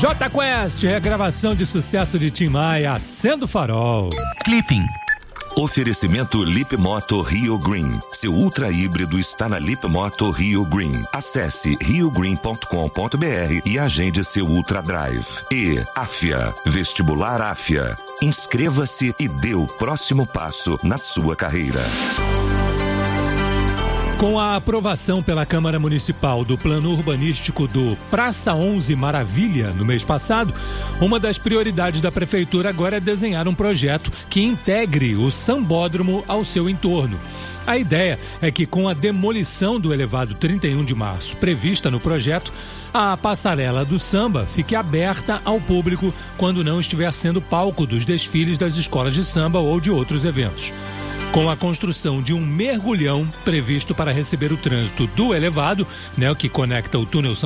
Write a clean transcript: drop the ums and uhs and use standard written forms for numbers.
Jota Quest, regravação de sucesso de Tim Maia, Acendo o Farol. Clipping. Oferecimento Lip Moto Rio Green. Seu ultra híbrido está na Lip Moto Rio Green. Acesse riogreen.com.br e agende seu Ultra Drive. E Afia, Vestibular Afia. Inscreva-se e dê o próximo passo na sua carreira. Com a aprovação pela Câmara Municipal do Plano Urbanístico do Praça 11 Maravilha, no mês passado, uma das prioridades da Prefeitura agora é desenhar um projeto que integre o sambódromo ao seu entorno. A ideia é que, com a demolição do elevado 31 de março prevista no projeto, a passarela do samba fique aberta ao público quando não estiver sendo palco dos desfiles das escolas de samba ou de outros eventos. Com a construção de um mergulhão previsto para receber o trânsito do elevado, o que conecta o túnel